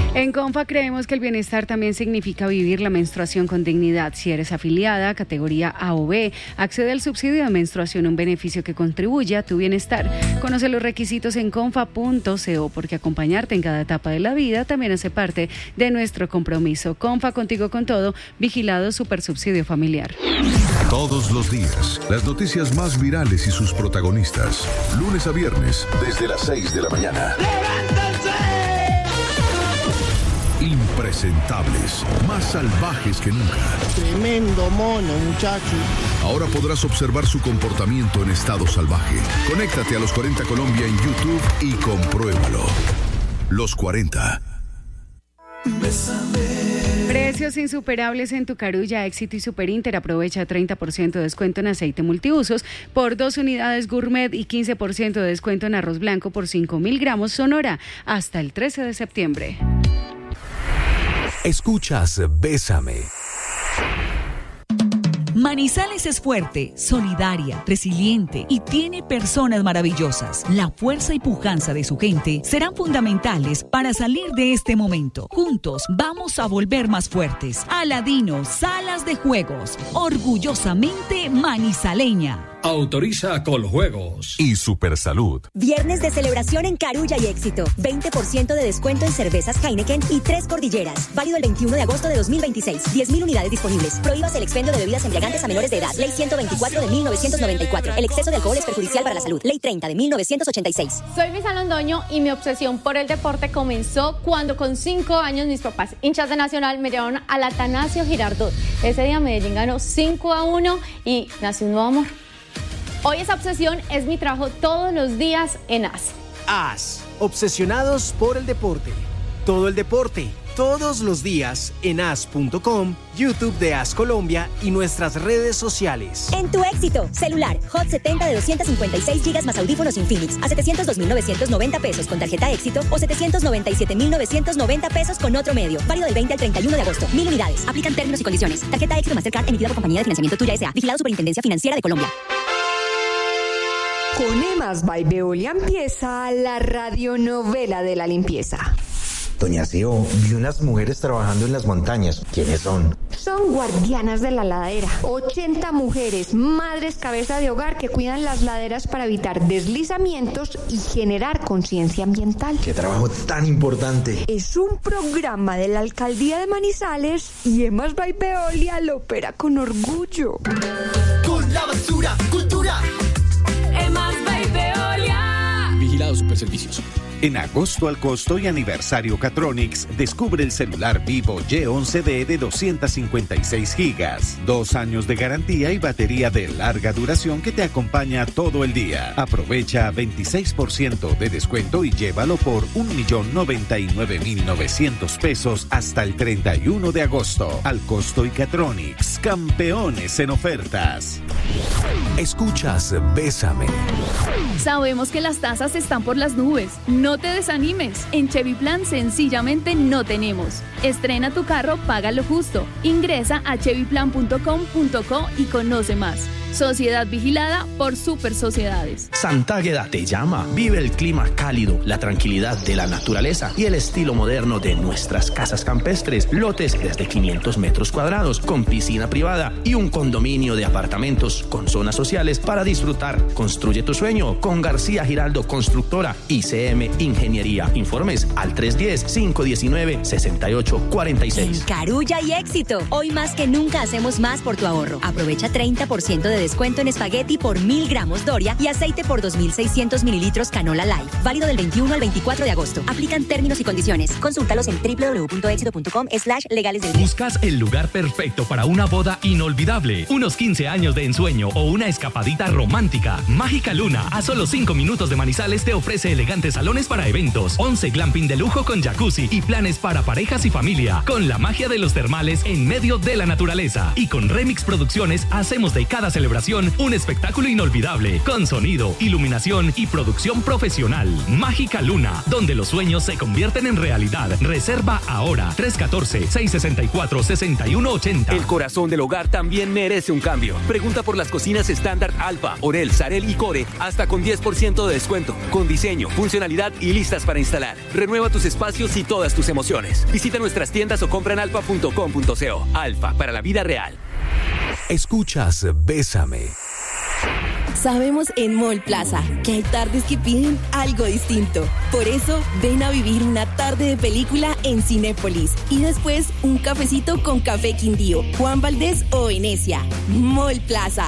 En Confa creemos que el bienestar también significa vivir la menstruación con dignidad. Si eres afiliada, categoría A o B, accede al subsidio de menstruación, un beneficio que contribuye a tu bienestar. Conoce los requisitos en confa.co, porque acompañarte en cada etapa de la vida también hace parte de nuestro compromiso. Confa, contigo con todo, vigilado Supersubsidio Familiar. Todos los días, las noticias más virales y sus protagonistas. Lunes a viernes, desde las 6 de la mañana. Impresentables, más salvajes que nunca. Tremendo mono, muchacho. Ahora podrás observar su comportamiento en estado salvaje. Conéctate a Los 40 Colombia en YouTube y compruébalo. Los 40. Precios insuperables en tu Carulla, Éxito y Superinter. Aprovecha 30% de descuento en aceite multiusos por 2 unidades gourmet y 15% de descuento en arroz blanco por 5.000 gramos Sonora hasta el 13 de septiembre. Escuchas Bésame. Manizales es fuerte, solidaria, resiliente y tiene personas maravillosas. La fuerza y pujanza de su gente serán fundamentales para salir de este momento. Juntos vamos a volver más fuertes. Aladino, salas de juegos, orgullosamente manizaleña. Autoriza Coljuegos y Supersalud. Viernes de celebración en Carulla y Éxito. 20% de descuento en cervezas Heineken y 3 cordilleras. Válido el 21 de agosto de 2026. 10.000 unidades disponibles. Prohíbas el expendio de bebidas embriagantes a menores de edad. Ley 124 de 1994. El exceso de alcohol es perjudicial para la salud. Ley 30 de 1986. Soy Luisa Londoño y mi obsesión por el deporte comenzó cuando con 5 años mis papás, hinchas de Nacional, me llevaron al Atanasio Girardot. Ese día Medellín ganó 5-1 y nació un nuevo amor. Hoy esa obsesión es mi trabajo todos los días en AS. AS, obsesionados por el deporte. Todo el deporte, todos los días en as.com, YouTube de AS Colombia y nuestras redes sociales. En tu Éxito, celular, Hot 70 de 256 GB más audífonos Infinix a 702.990 pesos con tarjeta Éxito o 797.990 pesos con otro medio. Válido del 20 al 31 de agosto. 1.000 unidades. Aplican términos y condiciones. Tarjeta Éxito Mastercard emitida por Compañía de Financiamiento Tuya S.A. Vigilado Superintendencia Financiera de Colombia. Con Emas by Veolia empieza la radionovela de la limpieza. Doña Seo, vi unas mujeres trabajando en las montañas. ¿Quiénes son? Son guardianas de la ladera. 80 mujeres, madres cabeza de hogar que cuidan las laderas para evitar deslizamientos y generar conciencia ambiental. ¡Qué trabajo tan importante! Es un programa de la Alcaldía de Manizales y Emas by Veolia lo opera con orgullo. Con la basura, cultura. Emas by Veolia. Vigilado Superservicios. En agosto al costo y aniversario Catronics, descubre el celular Vivo Y11D de 256 gigas, 2 años de garantía y batería de larga duración que te acompaña todo el día. Aprovecha 26% de descuento y llévalo por 1.099.900 pesos hasta el 31 de agosto. Al costo y Catronics, campeones en ofertas. Escuchas Bésame. Sabemos que las tasas están por las nubes. No te desanimes. En Chevy Plan sencillamente no tenemos. Estrena tu carro, págalo justo. Ingresa a chevyplan.com.co y conoce más. Sociedad vigilada por Super Sociedades. Santa Águeda te llama. Vive el clima cálido, la tranquilidad de la naturaleza y el estilo moderno de nuestras casas campestres. Lotes desde 500 metros cuadrados con piscina privada y un condominio de apartamentos con zonas sociales para disfrutar. Construye tu sueño con García Giraldo Constructora y CM Ingeniería. Informes al 310-519-6846. En Carulla y Éxito. Hoy más que nunca hacemos más por tu ahorro. Aprovecha 30% de descuento en espagueti por 1.000 gramos Doria y aceite por 2.600 mililitros Canola Life. Válido del 21 al 24 de agosto. Aplican términos y condiciones. Consúltalos en www.exito.com/legales del día. ¿Buscas el lugar perfecto para una boda inolvidable, unos 15 años de ensueño o una escapadita romántica? Mágica Luna, a solo 5 minutos de Manizales, te ofrece elegantes salones para eventos, 11 glamping de lujo con jacuzzi y planes para parejas y familia, con la magia de los termales en medio de la naturaleza. Y con Remix Producciones hacemos de cada celebración celebración, un espectáculo inolvidable, con sonido, iluminación y producción profesional. Mágica Luna, donde los sueños se convierten en realidad. Reserva ahora, 314-664-6180. El corazón del hogar también merece un cambio. Pregunta por las cocinas estándar Alfa, Orel, Sarel y Core, hasta con 10% de descuento, con diseño, funcionalidad y listas para instalar. Renueva tus espacios y todas tus emociones. Visita nuestras tiendas o compra en alfa.com.co. Alfa, para la vida real. Escuchas Bésame. Sabemos en Mall Plaza que hay tardes que piden algo distinto. Por eso, ven a vivir una tarde de película en Cinépolis y después un cafecito con Café Quindío, Juan Valdés o Venecia. Mall Plaza,